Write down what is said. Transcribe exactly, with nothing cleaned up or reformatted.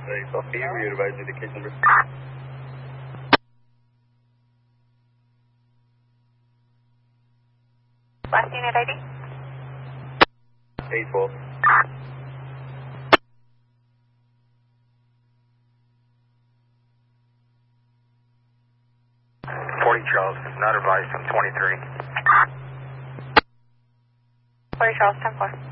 Hey, Sophia, we advise you the case number. Last unit I D? eight twelve. forty Charles, not advised on twenty-three. forty Charles, ten four.